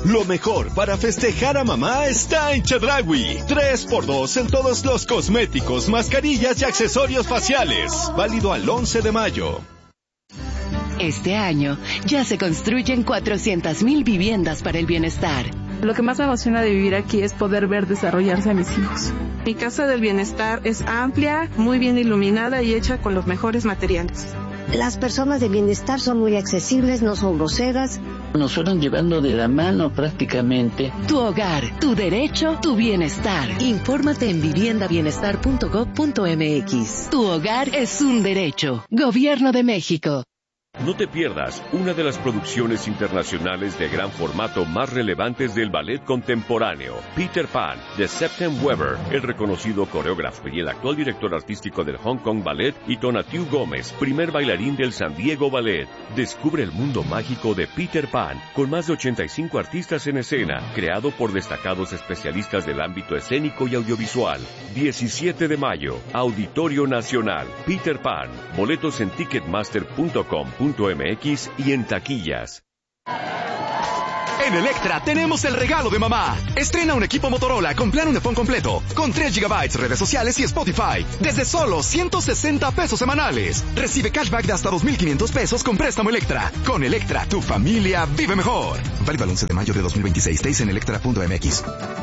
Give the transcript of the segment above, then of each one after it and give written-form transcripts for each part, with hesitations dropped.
Lo mejor para festejar a mamá está en Chedraui. 3x2 en todos los cosméticos, mascarillas y accesorios faciales. Válido al 11 de mayo. Este año ya se construyen 400,000 viviendas para el bienestar. Lo que más me emociona de vivir aquí es poder ver desarrollarse a mis hijos. Mi casa del bienestar es amplia, muy bien iluminada y hecha con los mejores materiales. Las personas de bienestar son muy accesibles, no son groseras. Nos fueron llevando de la mano prácticamente. Tu hogar, tu derecho, tu bienestar. Infórmate en viviendabienestar.gov.mx. Tu hogar es un derecho. Gobierno de México. No te pierdas una de las producciones internacionales de gran formato más relevantes del ballet contemporáneo, Peter Pan, de Septem Weber, el reconocido coreógrafo y el actual director artístico del Hong Kong Ballet, y Tonatiuh Gómez, primer bailarín del San Diego Ballet. Descubre el mundo mágico de Peter Pan, con más de 85 artistas en escena, creado por destacados especialistas del ámbito escénico y audiovisual. 17 de mayo, Auditorio Nacional, Peter Pan. Boletos en ticketmaster.com.mx y en taquillas. En Electra tenemos el regalo de mamá. Estrena un equipo Motorola con plan Unifón completo, con 3 GB, redes sociales y Spotify, desde solo 160 pesos semanales. Recibe cashback de hasta 2,500 pesos con préstamo Electra. Con Electra, tu familia vive mejor. Válido al 11 de mayo de 2026. Teis en electra.mx.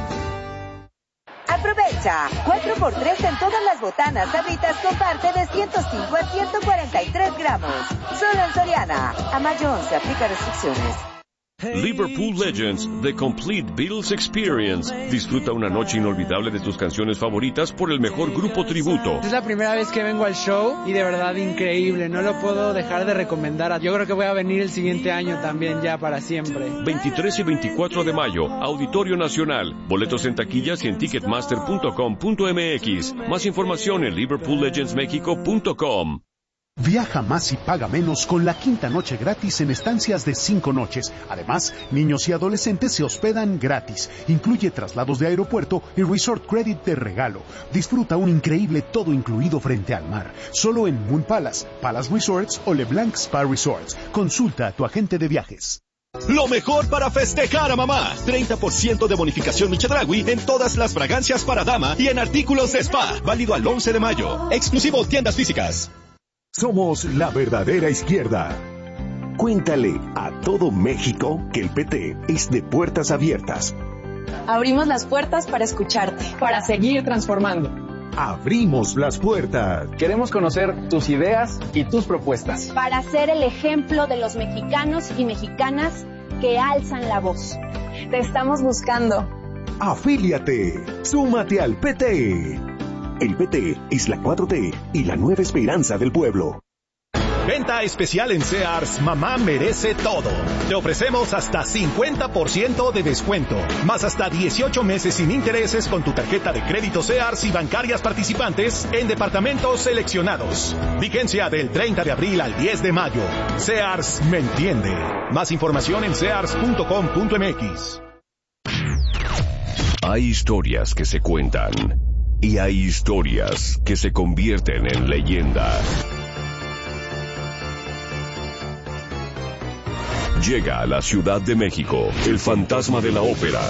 Aprovecha 4x3 en todas las botanas Sabritas con parte de 105 a 143 gramos. Solo en Soriana. A mayo 11 aplica restricciones. Liverpool Legends, The Complete Beatles Experience. Disfruta una noche inolvidable de tus canciones favoritas por el mejor grupo tributo. Es la primera vez que vengo al show y de verdad increíble. No lo puedo dejar de recomendar. Yo creo que voy a venir el siguiente año también ya para siempre. 23 y 24 de mayo, Auditorio Nacional. Boletos en taquillas y en ticketmaster.com.mx. Más información en liverpoollegendsmexico.com. Viaja más y paga menos con la quinta noche gratis en estancias de 5 noches. Además, niños y adolescentes se hospedan gratis. Incluye traslados de aeropuerto y Resort Credit de regalo. Disfruta un increíble todo incluido frente al mar. Solo en Moon Palace, Palace Resorts o LeBlanc Spa Resorts. Consulta a tu agente de viajes. Lo mejor para festejar a mamá. 30% de bonificación Chedraui en todas las fragancias para dama y en artículos de spa. Válido al 11 de mayo. Exclusivo tiendas físicas. Somos la verdadera izquierda. Cuéntale a todo México que el PT es de puertas abiertas. Abrimos las puertas para escucharte, para seguir transformando. Abrimos las puertas. Queremos conocer tus ideas y tus propuestas. Para ser el ejemplo de los mexicanos y mexicanas que alzan la voz. Te estamos buscando. Afíliate. Súmate al PT. El PT es la 4T y la nueva esperanza del pueblo. Venta especial en Sears, mamá merece todo. Te ofrecemos hasta 50% de descuento, más hasta 18 meses sin intereses con tu tarjeta de crédito Sears y bancarias participantes en departamentos seleccionados. Vigencia del 30 de abril al 10 de mayo. Sears me entiende. Más información en sears.com.mx. Hay historias que se cuentan y hay historias que se convierten en leyenda. Llega a la Ciudad de México el Fantasma de la Ópera.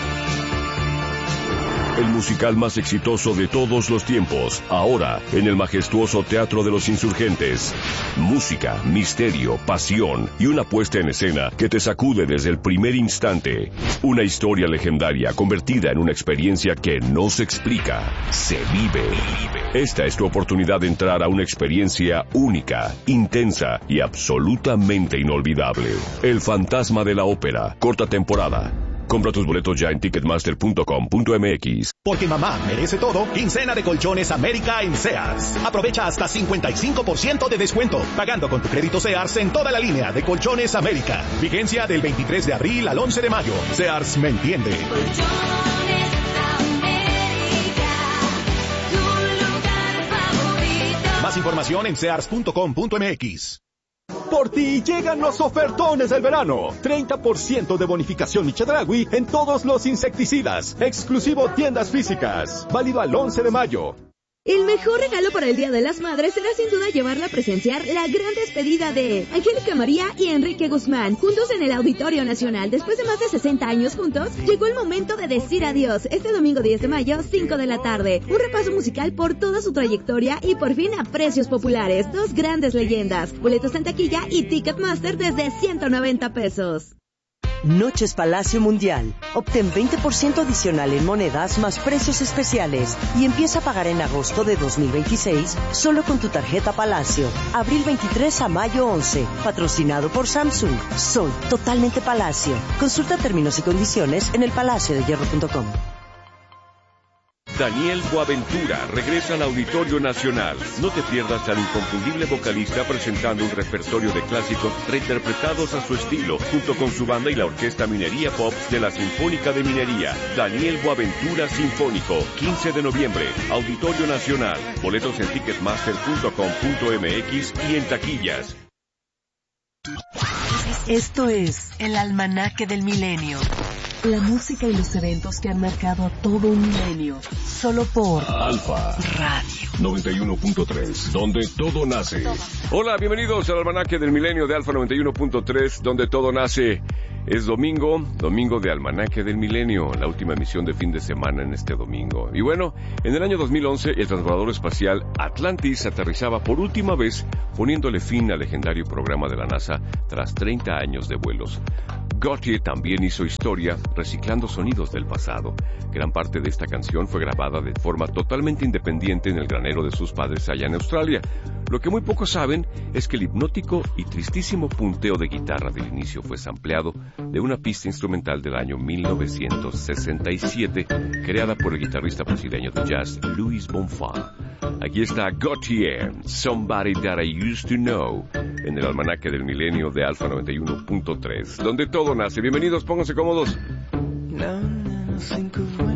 El musical más exitoso de todos los tiempos, ahora en el majestuoso Teatro de los Insurgentes. Música, misterio, pasión y una puesta en escena que te sacude desde el primer instante. Una historia legendaria convertida en una experiencia que no se explica, se vive. Esta es tu oportunidad de entrar a una experiencia única, intensa y absolutamente inolvidable. El Fantasma de la Ópera, corta temporada. Compra tus boletos ya en ticketmaster.com.mx. Porque mamá merece todo, quincena de colchones América en Sears. Aprovecha hasta 55% de descuento, pagando con tu crédito Sears en toda la línea de colchones América. Vigencia del 23 de abril al 11 de mayo. Sears me entiende. Colchones América, tu lugar favorito. Más información en sears.com.mx. Por ti llegan los ofertones del verano. 30% de bonificación Chedraui en todos los insecticidas. Exclusivo tiendas físicas. Válido al 11 de mayo. El mejor regalo para el Día de las Madres será sin duda llevarla a presenciar la gran despedida de Angélica María y Enrique Guzmán, juntos en el Auditorio Nacional. Después de más de 60 años juntos, llegó el momento de decir adiós. Este domingo 10 de mayo, 5 de la tarde. Un repaso musical por toda su trayectoria y por fin a precios populares. Dos grandes leyendas. Boletos en taquilla y Ticketmaster desde 190 pesos. Noches Palacio Mundial. Obtén 20% adicional en monedas más precios especiales y empieza a pagar en agosto de 2026 solo con tu tarjeta Palacio. Abril 23 a mayo 11. Patrocinado por Samsung. Soy totalmente Palacio. Consulta términos y condiciones en elpalaciodehierro.com. Daniel Boaventura regresa al Auditorio Nacional. No te pierdas al inconfundible vocalista presentando un repertorio de clásicos reinterpretados a su estilo, junto con su banda y la Orquesta Minería Pop de la Sinfónica de Minería. Daniel Boaventura Sinfónico, 15 de noviembre, Auditorio Nacional. Boletos en ticketmaster.com.mx y en taquillas. Esto es El Almanaque del Milenio. La música y los eventos que han marcado todo un milenio. Solo por Alfa Radio 91.3, donde todo nace. Hola, bienvenidos al Almanaque del Milenio de Alfa 91.3, donde todo nace. Es domingo de Almanaque del Milenio, la última emisión de fin de semana en este domingo. Y bueno, en el año 2011, el transbordador espacial Atlantis aterrizaba por última vez, poniéndole fin al legendario programa de la NASA tras 30 años de vuelos. Gautier también hizo historia reciclando sonidos del pasado. Gran parte de esta canción fue grabada de forma totalmente independiente en el granero de sus padres allá en Australia. Lo que muy pocos saben es que el hipnótico y tristísimo punteo de guitarra del inicio fue sampleado de una pista instrumental del año 1967, creada por el guitarrista brasileño de jazz Luis Bonfá. Aquí está Gautier, Somebody That I Used to Know, en el Almanaque del Milenio de Alfa 91.3, donde todo nace. Bienvenidos, pónganse cómodos. Now and then I think of when